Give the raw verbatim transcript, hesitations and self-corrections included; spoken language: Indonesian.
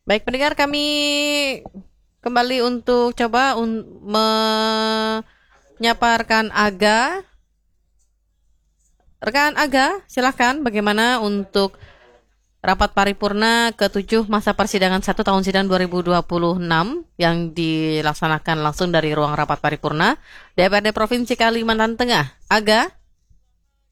Baik pendengar, kami kembali untuk coba un- menyaparkan Aga. Rekan Aga, silakan bagaimana untuk rapat paripurna ketujuh masa persidangan satu tahun sidang dua ribu dua puluh enam yang dilaksanakan langsung dari ruang rapat paripurna D P R D Provinsi Kalimantan Tengah. Aga?